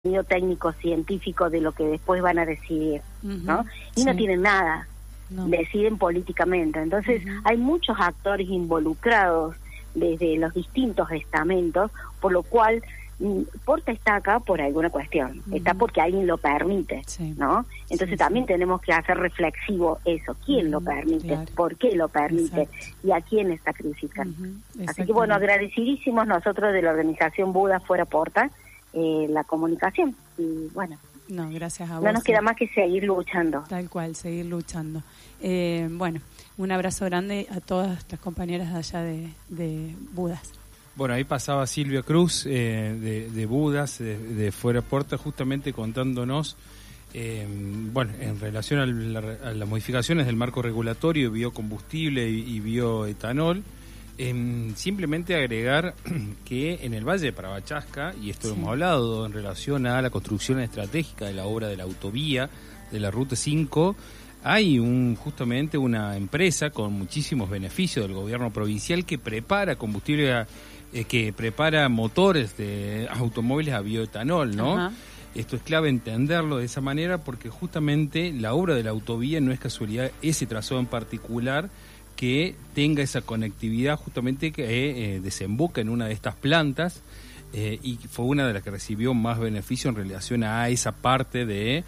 técnico científico de lo que después van a decidir, ¿no? Y no tienen nada, deciden políticamente. Entonces hay muchos actores involucrados desde los distintos estamentos, por lo cual Porta está acá por alguna cuestión, está porque alguien lo permite, ¿no? Entonces también tenemos que hacer reflexivo eso, quién lo permite, por qué lo permite y a quién sacrifican. Así que bueno, agradecidísimos nosotros de la organización Buda Fuera Porta, la comunicación, y bueno, gracias a vos. No nos queda más que seguir luchando. Tal cual, seguir luchando. Bueno, un abrazo grande a todas las compañeras de allá de Budas. Bueno, ahí pasaba Silvia Cruz de Budas, de Fuera Porta, justamente contándonos, bueno, en relación a las modificaciones del marco regulatorio, biocombustible y bioetanol. Simplemente agregar que en el Valle de Parabachasca, y esto lo hemos hablado en relación a la construcción estratégica de la obra de la autovía de la Ruta 5, hay justamente una empresa con muchísimos beneficios del gobierno provincial que prepara combustible, que prepara motores de automóviles a bioetanol, ¿no? Esto es clave entenderlo de esa manera porque justamente la obra de la autovía no es casualidad ese trazado en particular que tenga esa conectividad justamente que desemboca en una de estas plantas y fue una de las que recibió más beneficio en relación a esa parte del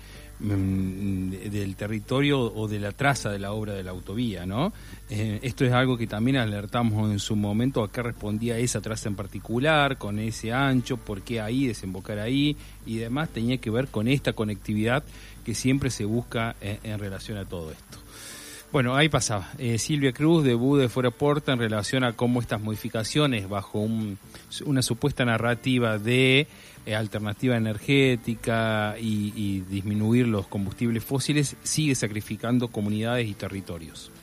territorio o de la traza de la obra de la autovía, ¿no? Esto es algo que también alertamos en su momento a qué respondía esa traza en particular, con ese ancho, por qué ahí, desembocar ahí y demás, tenía que ver con esta conectividad que siempre se busca en relación a todo esto. Bueno, ahí pasaba Silvia Cruz de Buda Fuera Porta en relación a cómo estas modificaciones bajo una supuesta narrativa de alternativa energética y disminuir los combustibles fósiles sigue sacrificando comunidades y territorios.